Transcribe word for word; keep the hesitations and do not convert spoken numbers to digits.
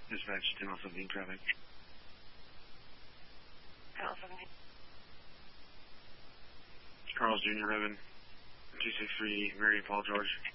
Dispatch ten seventeen traffic. ten seventeen. Charles Junior Revan, two six three, Mary Paul George.